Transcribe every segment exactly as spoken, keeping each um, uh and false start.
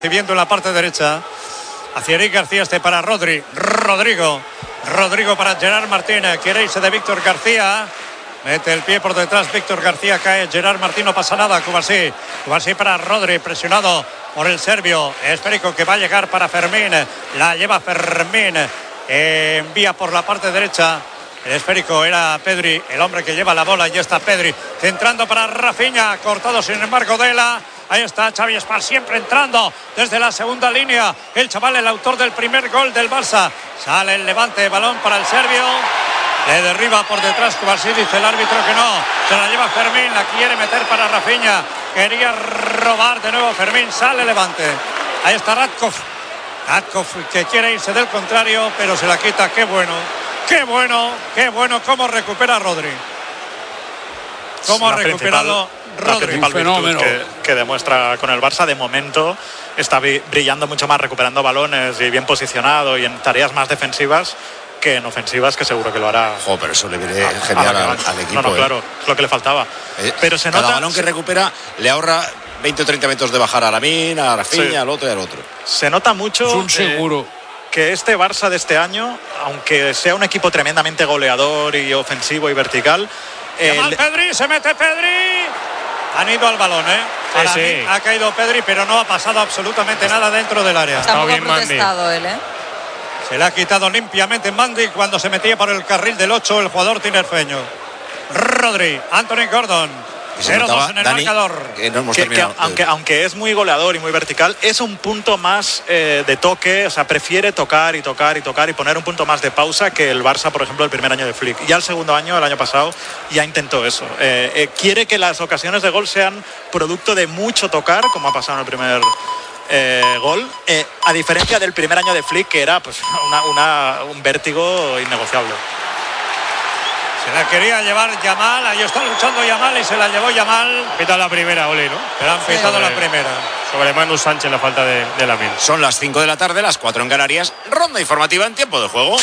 Viendo en la parte derecha hacia Eric García, este para Rodri, Rodrigo, Rodrigo para Gerard Martín, quiere irse de Víctor García, mete el pie por detrás, Víctor García cae, Gerard Martín, no pasa nada, Cubarsí, Cubarsí para Rodri, presionado por el serbio, esférico que va a llegar para Fermín, la lleva Fermín, eh, envía por la parte derecha. El esférico era Pedri, el hombre que lleva la bola, y ya está Pedri, centrando para Rafinha, cortado sin embargo de la... Ahí está Xavi Espar, siempre entrando desde la segunda línea. El chaval, el autor del primer gol del Barça. Sale el levante, balón para el serbio. Le derriba por detrás Cubarsí, dice el árbitro que no. Se la lleva Fermín, la quiere meter para Rafinha. Quería robar de nuevo Fermín, sale levante. Ahí está Radkov. Radkov que quiere irse del contrario, pero se la quita. Qué bueno, qué bueno, qué bueno cómo recupera Rodri. Cómo ha recuperado la principal virtud que, que demuestra con el Barça. De momento está brillando mucho más, recuperando balones y bien posicionado y en tareas más defensivas que en ofensivas, que seguro que lo hará. Jo, pero eso le viene a, genial a, al, al equipo. No, no, eh. claro, es lo que le faltaba. Eh, pero se cada nota, balón que recupera le ahorra veinte o treinta metros de bajar a Lamine, a Rafinha, sí, al otro y al otro. Se nota mucho. Es un seguro. Eh, que este Barça de este año, aunque sea un equipo tremendamente goleador y ofensivo y vertical. Eh, mal Pedri, se mete Pedri. Han ido al balón, ¿eh? Para sí, sí. Mí ha caído Pedri, pero no ha pasado absolutamente nada dentro del área. Tampoco bien ha protestado Mandy. Él, ¿eh? Se le ha quitado limpiamente Mandy cuando se metía por el carril del ocho el jugador tinerfeño. Rodri, Anthony Gordon. cero dos en el Dani, marcador. Que no hemos que, que, aunque, aunque es muy goleador y muy vertical, es un punto más eh, de toque, o sea, prefiere tocar y tocar y tocar y poner un punto más de pausa que el Barça, por ejemplo, el primer año de Flick. Ya el segundo año, el año pasado, ya intentó eso. Eh, eh, quiere que las ocasiones de gol sean producto de mucho tocar, como ha pasado en el primer eh, gol, eh, a diferencia del primer año de Flick, que era pues una, una, un vértigo innegociable. Se la quería llevar Yamal, ahí está luchando Yamal y se la llevó Yamal. Pitado la primera, Oli, ¿no? Pero han pitado sí, la primera. Sobre Manu Sánchez la falta de, de Lamine. Son las cinco de la tarde, las cuatro en Canarias. Ronda informativa en tiempo de juego.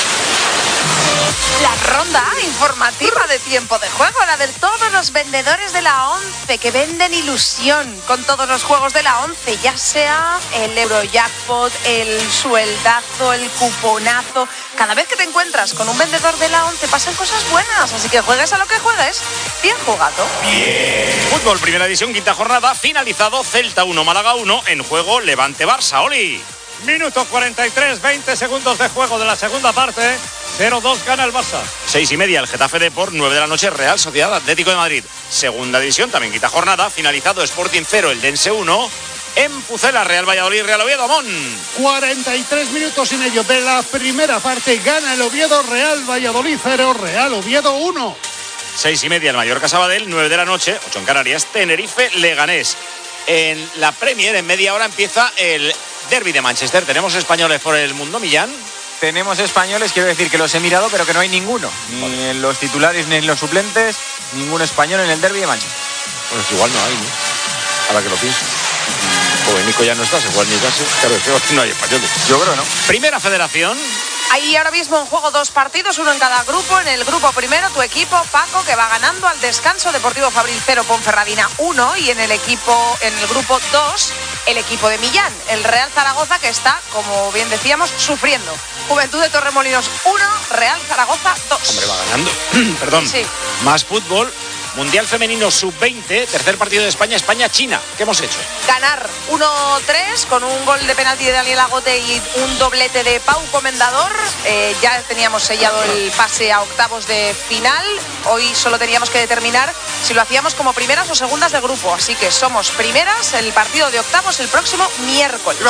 La ronda informativa de tiempo de juego, la de todos los vendedores de la once que venden ilusión con todos los juegos de la once, ya sea el Eurojackpot, el sueldazo, el cuponazo. Cada vez que te encuentras con un vendedor de la once pasan cosas buenas, así que juegues a lo que juegues, bien jugado. Bien. Fútbol, primera división, quinta jornada, finalizado, Celta uno, Málaga uno, en juego Levante-Barça. Oli. Minuto cuarenta y tres, veinte segundos de juego de la segunda parte. cero dos gana el Barça. Seis y media el Getafe Depor, nueve de la noche Real Sociedad Atlético de Madrid. Segunda división, también quinta jornada, finalizado Sporting cero, el Dense uno. En Pucela, Real Valladolid, Real Oviedo, Amón. cuarenta y tres minutos y medio de la primera parte, gana el Oviedo, Real Valladolid cero, Real Oviedo uno. Seis y media el Mallorca Sabadell, nueve de la noche, ocho en Canarias, Tenerife, Leganés. En la Premier, en media hora, empieza el derbi de Manchester. ¿Tenemos españoles por el mundo, Millán? Tenemos españoles, quiero decir que los he mirado, pero que no hay ninguno. Ni vale. en los titulares ni en los suplentes, ningún español en el derbi de Manchester. Pues igual no hay, ¿no? Ahora que lo pienso. Pues Nico ya no está, se juega en Newcastle. Claro, creo que no hay españoles. Yo creo, ¿no? Primera Federación. Hay ahora mismo en juego dos partidos, uno en cada grupo. En el grupo primero, tu equipo, Paco, que va ganando al descanso, Deportivo Fabril cero, Ponferradina uno. Y en el equipo, en el grupo dos, el equipo de Millán, el Real Zaragoza, que está, como bien decíamos, sufriendo. Juventud de Torremolinos uno, Real Zaragoza dos. Hombre, va ganando. Perdón. Sí. Más fútbol. Mundial Femenino sub veinte, tercer partido de España, España-China. ¿Qué hemos hecho? Ganar uno tres con un gol de penalti de Daniel Agote y un doblete de Pau Comendador. Eh, ya teníamos sellado el pase a octavos de final. Hoy solo teníamos que determinar si lo hacíamos como primeras o segundas de grupo. Así que somos primeras, el partido de octavos el próximo miércoles.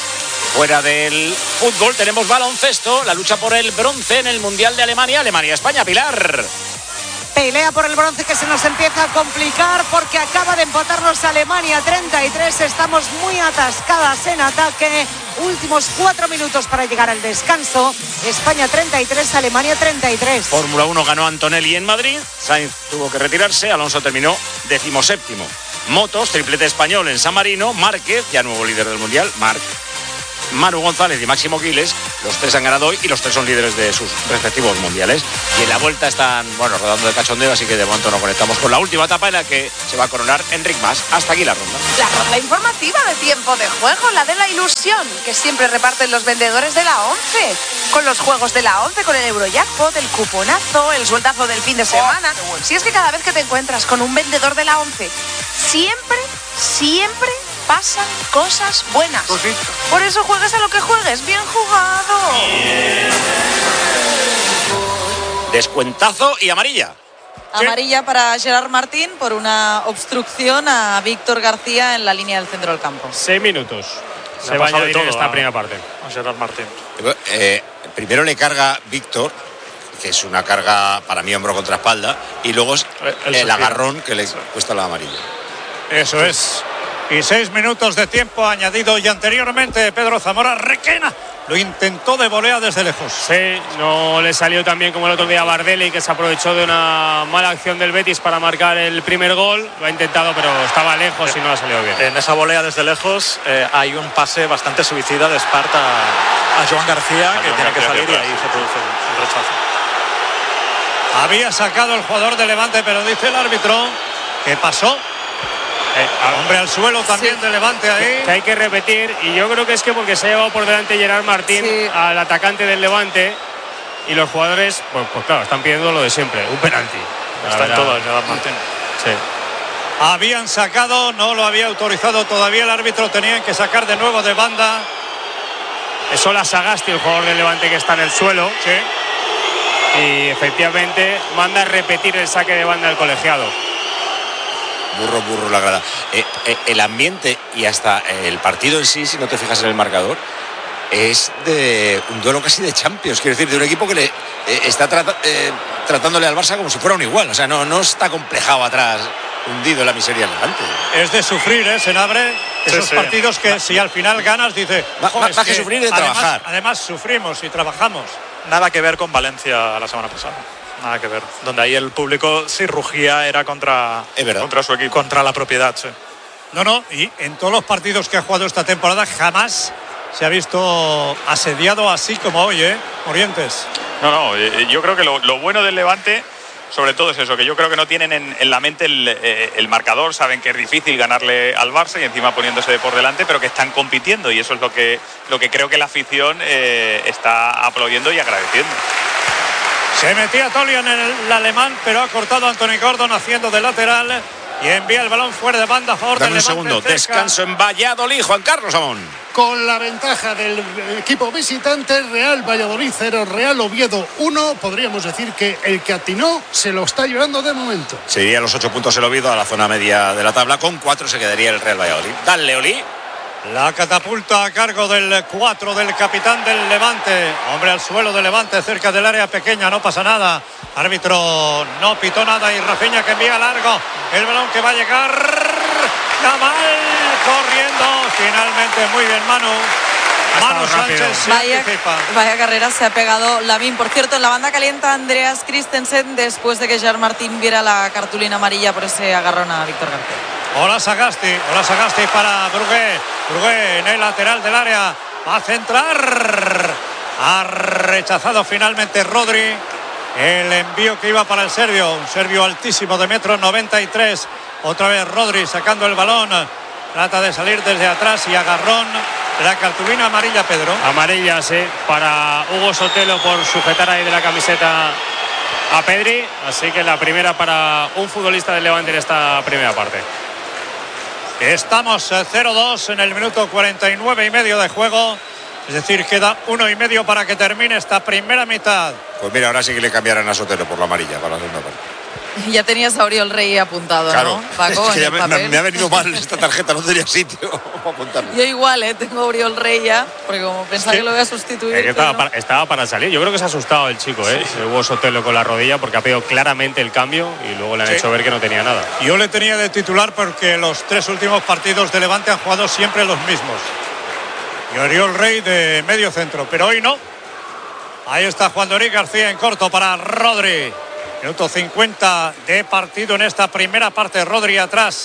Fuera del fútbol tenemos baloncesto, la lucha por el bronce en el Mundial de Alemania, Alemania-España. Pilar. Pelea por el bronce que se nos empieza a complicar porque acaba de empatarnos Alemania treinta y tres. Estamos muy atascadas en ataque. Últimos cuatro minutos para llegar al descanso. España treinta y tres, Alemania treinta y tres. Fórmula uno ganó Antonelli en Madrid. Sainz tuvo que retirarse. Alonso terminó decimoséptimo. Motos, triplete español en San Marino. Márquez, ya nuevo líder del Mundial. Marc. Manu González y Máximo Quiles Los tres han ganado hoy y los tres son líderes de sus respectivos mundiales. Y en la vuelta están, bueno, rodando de cachondeo, así que de momento nos conectamos con la última etapa en la que se va a coronar Enric Mas. Hasta aquí la ronda. La ronda informativa de tiempo de juego, la de la ilusión, que siempre reparten los vendedores de la once. Con los juegos de la once, con el Eurojackpot, el cuponazo, el sueldazo del fin de semana. Si es que cada vez que te encuentras con un vendedor de la once, siempre, siempre pasan cosas buenas. Por eso juegues a lo que juegues. ¡Bien jugado! Descuentazo y amarilla. Amarilla para Gerard Martín por una obstrucción a Víctor García en la línea del centro del campo. Seis minutos. Se Se ha va a pasado de añadir en todo esta a- primera parte. A Gerard Martín. Eh, primero le carga Víctor, que es una carga para mí hombro contra espalda, y luego es El el suicidio. agarrón que le cuesta la amarilla. Eso es. Y seis minutos de tiempo añadido y anteriormente Pedro Zamora Requena lo intentó de volea desde lejos. Sí, no le salió tan bien como el otro día a Bardelli, que se aprovechó de una mala acción del Betis para marcar el primer gol. Lo ha intentado, pero estaba lejos y no ha salido bien. En esa volea desde lejos eh, hay un pase bastante suicida de Esparta a Joan García, que Joan tiene que García, salir y claro. ahí se produce el rechazo. Había sacado el jugador de Levante, pero dice el árbitro que pasó. Eh, a- Hombre al suelo también Sí. de Levante ahí. que hay que repetir, y yo creo que es que porque se ha llevado por delante Gerard Martín Sí. al atacante del Levante, y los jugadores, pues, pues claro, están pidiendo lo de siempre, un penalti. La Está en verdad. todas Gerard Martín. Sí. Habían sacado, no lo había autorizado todavía el árbitro, tenían que sacar de nuevo de banda. Es Ola Sagasti, el jugador del Levante, que está en el suelo. Sí. Y efectivamente manda a repetir el saque de banda del colegiado. Burro, burro la grada. Eh, eh, el ambiente y hasta el partido en sí, si no te fijas en el marcador, es de un duelo casi de Champions. Quiero decir, de un equipo que le eh, está trata- eh, tratándole al Barça como si fuera un igual. O sea, no, no está complejado atrás, hundido en la miseria delante. Es de sufrir, ¿eh? Senabre. Sí, Esos sí. partidos que si al final ganas, dice. Ma- "Jo, ma- es más que sufrir, de además- trabajar". Además, sufrimos y trabajamos. Nada que ver con Valencia la semana pasada. Nada que ver. Donde ahí el público, si rugía, era contra, Es verdad. contra su equipo, contra la propiedad. Sí. No, no, y en todos los partidos que ha jugado esta temporada jamás se ha visto asediado así como hoy, ¿eh? Orientes. No, no, eh, yo creo que lo, lo bueno del Levante, sobre todo es eso, que yo creo que no tienen en, en la mente el, eh, el marcador, saben que es difícil ganarle al Barça y encima poniéndose por delante, pero que están compitiendo y eso es lo que, lo que creo que la afición eh, está aplaudiendo y agradeciendo. Se metía Tolian en el alemán, pero ha cortado Anthony Gordon haciendo de lateral y envía el balón fuera de banda a favor del Dame un Levante. segundo. cerca. Descanso en Valladolid. Juan Carlos Amón. Con la ventaja del equipo visitante, Real Valladolid cero, Real Oviedo uno. Podríamos decir que el que atinó se lo está llevando de momento. Se iría a los ocho puntos el Oviedo a la zona media de la tabla. Con cuatro se quedaría el Real Valladolid. Dale, Oli. La catapulta a cargo del cuatro del capitán del Levante. Hombre al suelo de Levante, cerca del área pequeña, no pasa nada. Árbitro no pitó nada y Rafinha que envía largo. El balón que va a llegar. Yamal corriendo. Finalmente, muy bien, Manu. Manu estado rápido. Sánchez se Vaya, anticipa. vaya carrera se ha pegado Lamin. Por cierto, en la banda calienta Andreas Christensen después de que Gerard Martín viera la cartulina amarilla por ese agarrón a Víctor García. Hola Sagasti, hola Sagasti para Brugué. Brugué en el lateral del área. Va a centrar. Ha rechazado finalmente Rodri. El envío que iba para el serbio. Un serbio altísimo de metro noventa y tres. Otra vez Rodri sacando el balón. Trata de salir desde atrás y agarrón. La cartulina amarilla, Pedro. Amarilla, sí, para Hugo Sotelo por sujetar ahí de la camiseta a Pedri. Así que la primera para un futbolista del Levante en esta primera parte. Estamos cero dos en el minuto cuarenta y nueve y medio de juego. Es decir, queda uno y medio para que termine esta primera mitad. Pues mira, ahora sí que le cambiarán a Sotelo por la amarilla para la segunda parte. Ya tenías a Oriol Rey apuntado, Claro, ¿no, Paco? es que en ya el me, papel. me ha venido mal esta tarjeta, no tenía sitio para apuntarlo. Yo igual, ¿eh? Tengo a Oriol Rey ya, porque como pensaba Sí. que lo voy a sustituir. Eh, que estaba, pero no. para, estaba para salir. Yo creo que se ha asustado el chico, ¿eh? Hugo Sotelo con la rodilla porque ha pedido claramente el cambio y luego le han Sí. hecho ver que no tenía nada. Yo le tenía de titular porque los tres últimos partidos de Levante han jugado siempre los mismos. Y Oriol Rey de medio centro, pero hoy no. Ahí está Juan Dori García en corto para Rodri. Minuto cincuenta de partido en esta primera parte. Rodri atrás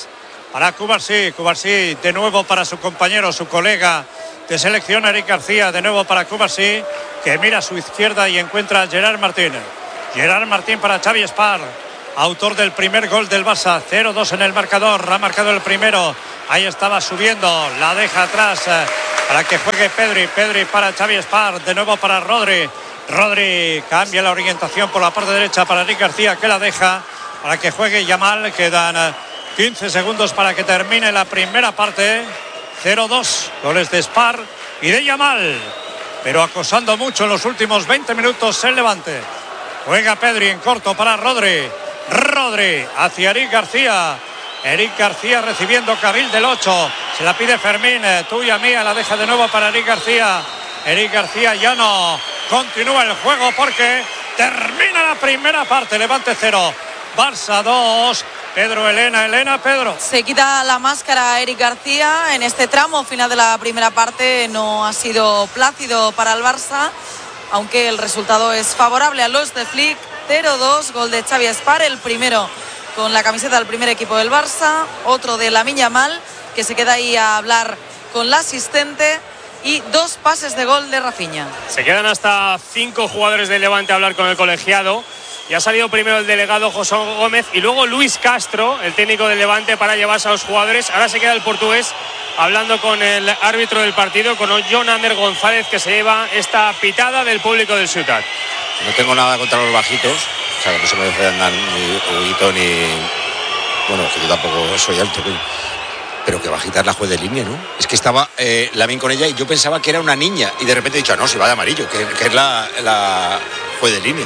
para Cubarsí. Cubarsí de nuevo para su compañero, su colega de selección, Eric García. De nuevo para Cubarsí, que mira a su izquierda y encuentra a Gerard Martín. Gerard Martín para Xavi Espar, autor del primer gol del Barça. Cero dos en el marcador. Ha marcado el primero. Ahí estaba subiendo. La deja atrás eh, para que juegue Pedri. Pedri para Xavi Espar. De nuevo para Rodri. Rodri cambia la orientación por la parte derecha para Eric García, que la deja para que juegue Yamal. Quedan eh, quince segundos para que termine la primera parte. Cero dos. Goles de Espar y de Yamal. Pero acosando mucho en los últimos veinte minutos el Levante. Juega Pedri en corto para Rodri. Rodri hacia Eric García. Eric García recibiendo Cabil del ocho. Se la pide Fermín. Tuya mía. La deja de nuevo para Eric García. Eric García ya no. Continúa el juego porque termina la primera parte. Levante cero. Barça dos. Pedro Elena. Elena, Pedro. Se quita la máscara Eric García. En este tramo final de la primera parte no ha sido plácido para el Barça, aunque el resultado es favorable a los de Flick. Cero dos, gol de Xavi Espar, el primero con la camiseta del primer equipo del Barça, otro de Lamine Yamal, que se queda ahí a hablar con la asistente, y dos pases de gol de Rafinha. Se quedan hasta cinco jugadores del Levante a hablar con el colegiado. Y ha salido primero el delegado José Gómez y luego Luis Castro, el técnico del Levante, para llevarse a los jugadores. Ahora se queda el portugués hablando con el árbitro del partido, con Jon Ander González, que se lleva esta pitada del público del Ciutat. No tengo nada contra los bajitos, o sea, que no se me ofendan ni Huguito ni... Bueno, que yo tampoco soy alto, pero que bajita es la juez de línea, ¿no? Es que estaba eh, Lamine con ella y yo pensaba que era una niña y de repente he dicho, ah, no, si va de amarillo, que, que es la, la juez de línea.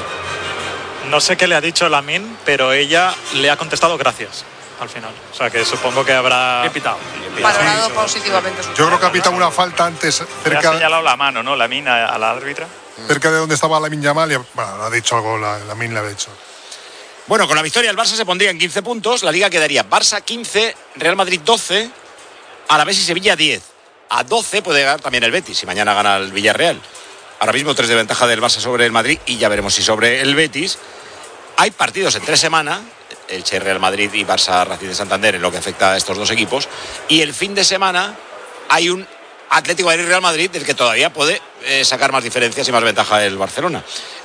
No sé qué le ha dicho Lamine, pero ella le ha contestado gracias al final. O sea que supongo que habrá pitado. Valorado positivamente. Yo creo que ha pitado una falta antes cerca. Le ha señalado la mano, ¿no? Lamine a, a la árbitra. Cerca de donde estaba Lamine Yamal y bueno, ha dicho algo, la, Lamine le ha dicho. Bueno, con la victoria el Barça se pondría en quince puntos. La Liga quedaría Barça quince, Real Madrid doce, Alavés y Sevilla diez. A doce puede llegar también el Betis si mañana gana el Villarreal. Ahora mismo tres de ventaja del Barça sobre el Madrid y ya veremos si sobre el Betis. Hay partidos en tres semanas, Elche, Real Madrid y Barça Racing de Santander, en lo que afecta a estos dos equipos. Y el fin de semana hay un Atlético de Madrid Real Madrid del que todavía puede eh, sacar más diferencias y más ventaja el Barcelona.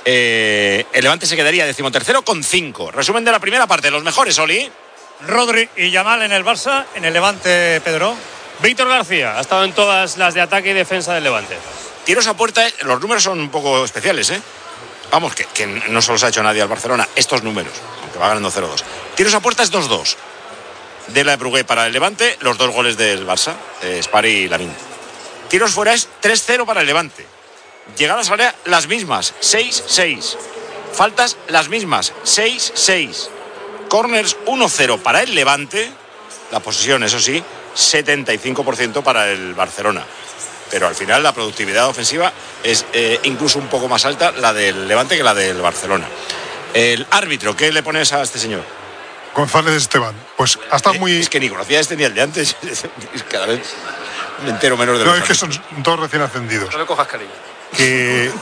Eh, el Levante se quedaría decimotercero con cinco. Resumen de la primera parte, los mejores, Oli. Rodri y Yamal en el Barça, en el Levante, Pedro. Víctor García ha estado en todas las de ataque y defensa del Levante. Tiros a puerta, los números son un poco especiales, ¿eh? Vamos, que, que no se los ha hecho nadie al Barcelona, estos números, aunque va ganando cero dos. Tiros a puerta es dos dos. De la Brugué para el Levante, los dos goles del Barça, eh, Espar y Lamine. Tiros fuera es tres cero para el Levante. Llegadas al área las mismas, seis seis. Faltas las mismas, seis seis. Corners uno cero para el Levante. La posesión, eso sí, setenta y cinco por ciento para el Barcelona. Pero al final la productividad ofensiva es eh, incluso un poco más alta la del Levante que la del Barcelona. El árbitro, ¿qué le pones a este señor? González Esteban. Pues hasta eh, muy... Es que ni conocía este ni el de antes. Cada vez me entero menos de No, los es que son dos recién ascendidos. No le cojas cariño. Que...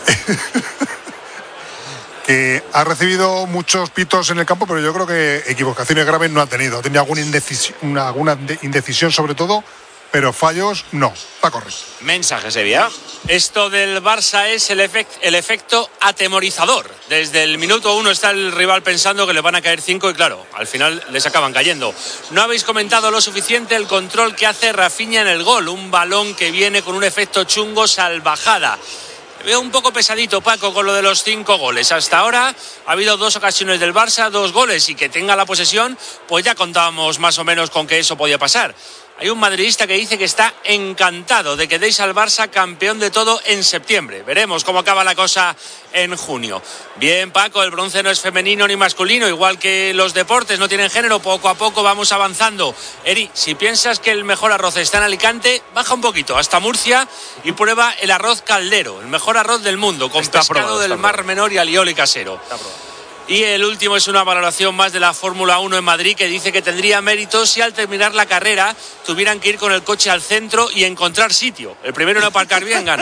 que ha recibido muchos pitos en el campo, pero yo creo que equivocaciones graves no ha tenido. Ha tenido alguna indecisión, una, alguna indecisión sobre todo, pero fallos no. Está correcto. Mensaje, Sevilla. Esto del Barça es el, efect, el efecto atemorizador. Desde el minuto uno está el rival pensando que le van a caer cinco y claro, al final les acaban cayendo. No habéis comentado lo suficiente el control que hace Rafinha en el gol. Un balón que viene con un efecto chungo salvajada. Veo un poco pesadito, Paco, con lo de los cinco goles. Hasta ahora ha habido dos ocasiones del Barça, dos goles, y que tenga la posesión, pues ya contábamos más o menos con que eso podía pasar. Hay un madridista que dice que está encantado de que deis al Barça campeón de todo en septiembre. Veremos cómo acaba la cosa en junio. Bien, Paco, el bronce no es femenino ni masculino, igual que los deportes no tienen género, poco a poco vamos avanzando. Eri, si piensas que el mejor arroz está en Alicante, baja un poquito hasta Murcia y prueba el arroz Caldero, el mejor arroz del mundo, con está pescado probado, del está Mar probado. Menor y alioli casero. Y el último es una valoración más de la Fórmula uno en Madrid, que dice que tendría mérito si al terminar la carrera tuvieran que ir con el coche al centro y encontrar sitio. El primero en aparcar bien gana.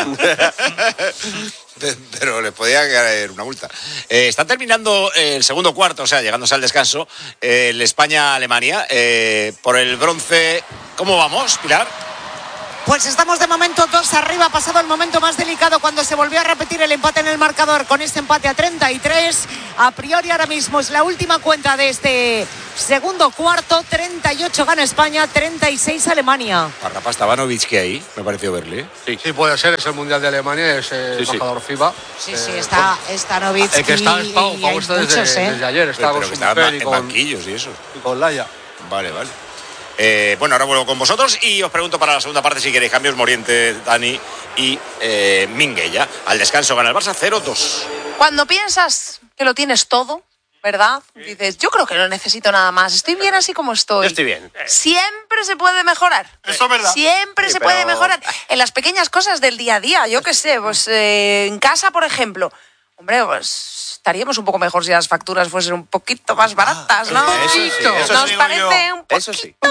Pero les podía caer una multa. Eh, está terminando el segundo cuarto, o sea, llegándose al descanso, eh, el España-Alemania. Eh, por el bronce, ¿cómo vamos, Pilar? Pues estamos de momento dos arriba, ha pasado el momento más delicado cuando se volvió a repetir el empate en el marcador con este empate a treinta y tres. A priori ahora mismo es la última cuenta de este segundo cuarto, treinta y ocho gana España, treinta y seis Alemania. Parrapa Stavanovic, que ahí me pareció verle. Sí, sí puede ser, es el Mundial de Alemania, es el sí, embajador sí. FIBA. Sí, sí, eh, está Stavanovic. El que está es Pau, Pau está desde, muchos, ¿eh? desde ayer, está pero, con pero su que mujer en y con banquillos y eso. Y con Laia. Vale, vale. Eh, bueno, ahora vuelvo con vosotros y os pregunto para la segunda parte si queréis cambios. Moriente, Dani y eh, Minguella. Al descanso gana el Barça cero dos. Cuando piensas que lo tienes todo, ¿verdad? Dices, yo creo que no necesito nada más. Estoy bien así como estoy. Yo estoy bien. Siempre se puede mejorar. Eso es verdad. Siempre sí, se pero... puede mejorar. En las pequeñas cosas del día a día. Yo qué sé, pues eh, en casa, por ejemplo. Hombre, pues estaríamos un poco mejor si las facturas fuesen un poquito más baratas, ¿no? Eso sí, eso ¿Nos sí parece yo. un poquito, Eso sí. un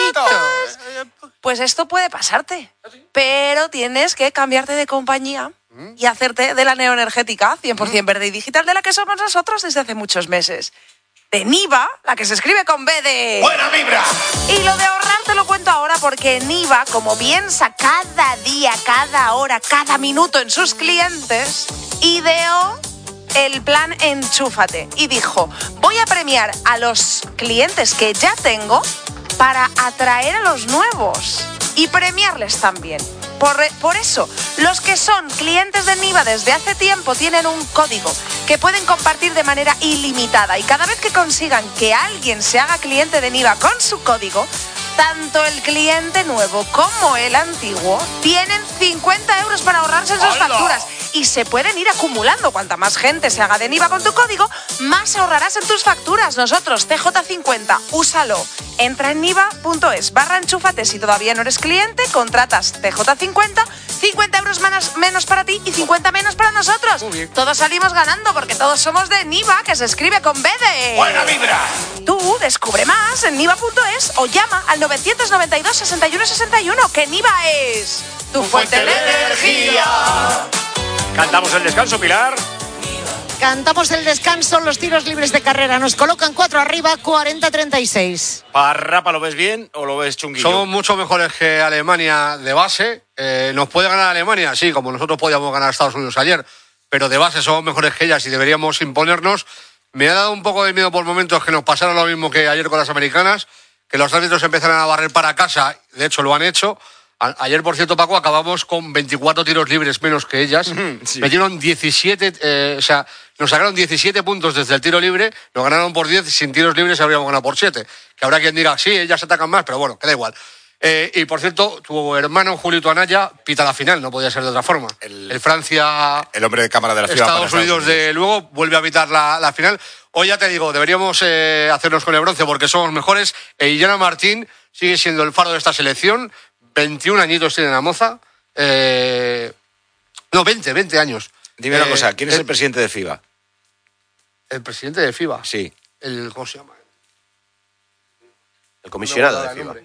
poquito? Pues esto puede pasarte. Pero tienes que cambiarte de compañía y hacerte de la neoenergética cien por ciento verde y digital, de la que somos nosotros desde hace muchos meses. De Niva, la que se escribe con B de... ¡Buena vibra! Y lo de ahorrar te lo cuento ahora porque Niva, como piensa cada día, cada hora, cada minuto en sus clientes, ideó el plan Enchúfate y dijo, voy a premiar a los clientes que ya tengo para atraer a los nuevos y premiarles también. Por, por eso, los que son clientes de Niva desde hace tiempo tienen un código que pueden compartir de manera ilimitada y cada vez que consigan que alguien se haga cliente de Niva con su código, tanto el cliente nuevo como el antiguo tienen cincuenta euros para ahorrarse en sus ¡Hala! facturas y se pueden ir acumulando. Cuanta más gente se haga de Niva con tu código, más ahorrarás en tus facturas. Nosotros, T J cincuenta, úsalo. Entra en niva.es barra enchúfate. Si todavía no eres cliente, contratas T J cincuenta, cincuenta euros menos, menos para ti y cincuenta menos para nosotros. Todos salimos ganando porque todos somos de Niva, que se escribe con B de... ¡Buena vibra! Tú descubre más en niva.es o llama al novecientos noventa y dos, sesenta y uno sesenta y uno, que Niva es tu fuente de energía. Cantamos el descanso, Pilar. Cantamos el descanso, los tiros libres de carrera. Nos colocan cuatro arriba, cuarenta a treinta y seis. Parrapa, ¿lo ves bien o lo ves chunguillo? Somos mucho mejores que Alemania de base. Eh, ¿Nos puede ganar Alemania? Sí, como nosotros podíamos ganar a Estados Unidos ayer. Pero de base somos mejores que ellas y deberíamos imponernos. Me ha dado un poco de miedo por momentos que nos pasara lo mismo que ayer con las americanas, que los árbitros empezaran a barrer para casa. De hecho, lo han hecho. Ayer, por cierto, Paco, acabamos con veinticuatro tiros libres menos que ellas. Sí. Metieron diecisiete, eh, o sea, nos sacaron diecisiete puntos desde el tiro libre, nos ganaron por diez, sin tiros libres habríamos ganado por siete. Que habrá quien diga, sí, ellas atacan más, pero bueno, que da igual. Eh, y por cierto, tu hermano Julito Anaya pita la final, no podía ser de otra forma. El, el Francia... El hombre de cámara de la FIBA. Estados, Estados Unidos, Unidos, de luego, vuelve a pitar la, la final. Hoy ya te digo, deberíamos eh, hacernos con el bronce porque somos mejores. E Illana Martín sigue siendo el faro de esta selección. veintiún añitos tiene la moza. Eh... No, veinte, veinte años. Dime una eh, cosa, ¿quién es el, el presidente de FIBA? El presidente de FIBA. Sí. El, ¿Cómo se llama? El comisionado de FIBA.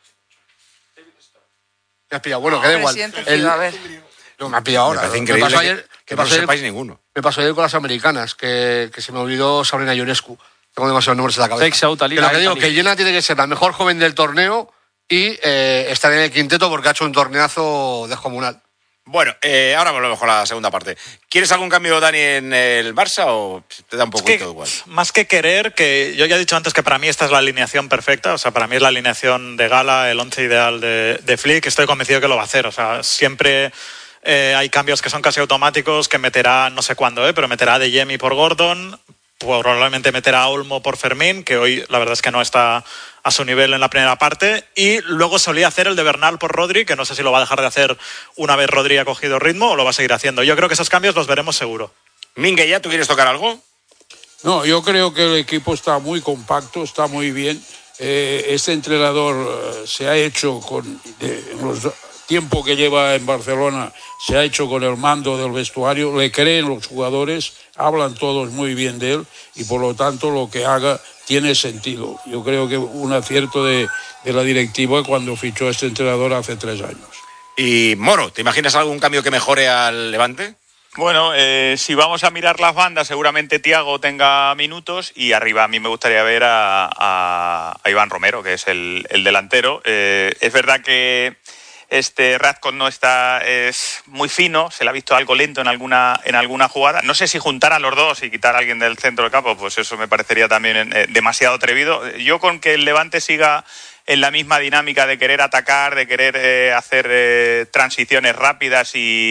Me has pillado, bueno, que da igual. El, a ver. No, me ha pillado ahora. Me parece increíble me pasó ayer, que, que me pasó no ayer, sepáis ninguno. Me pasó ayer con las americanas, que, que se me olvidó Sabrina Ionescu. Tengo demasiados nombres en la cabeza. Sex out, Pero lo que digo, que Illana tiene que ser la mejor joven del torneo y eh, estar en el quinteto porque ha hecho un torneazo descomunal. Bueno, eh, ahora volvemos con la segunda parte. ¿Quieres algún cambio, Dani, en el Barça o te da un poquito es que, igual? Más que querer, que yo ya he dicho antes que para mí esta es la alineación perfecta, o sea, para mí es la alineación de gala, el once ideal de, de Flick, estoy convencido que lo va a hacer, o sea, siempre eh, hay cambios que son casi automáticos, que meterá, no sé cuándo, eh, pero meterá de Jemi por Gordon, probablemente meterá a Olmo por Fermín, que hoy la verdad es que no está a su nivel en la primera parte, y luego solía hacer el de Bernal por Rodri, que no sé si lo va a dejar de hacer una vez Rodri ha cogido ritmo o lo va a seguir haciendo. Yo creo que esos cambios los veremos seguro. Mingue, ¿tú quieres tocar algo? No, yo creo que el equipo está muy compacto, está muy bien. Eh, este entrenador eh, se ha hecho con de, los tiempo que lleva en Barcelona se ha hecho con el mando del vestuario, le creen los jugadores, hablan todos muy bien de él y por lo tanto lo que haga tiene sentido. Yo creo que un acierto de, de la directiva cuando fichó a este entrenador hace tres años. Y Moro, ¿te imaginas algún cambio que mejore al Levante? Bueno, eh, si vamos a mirar las bandas, seguramente Thiago tenga minutos y arriba a mí me gustaría ver a, a, a Iván Romero, que es el, el delantero. Eh, es verdad que este Radcott no está, es muy fino, se le ha visto algo lento en alguna, en alguna jugada. No sé si juntar a los dos y quitar a alguien del centro del campo, pues eso me parecería también eh, demasiado atrevido. Yo con que el Levante siga en la misma dinámica de querer atacar, de querer eh, hacer eh, transiciones rápidas y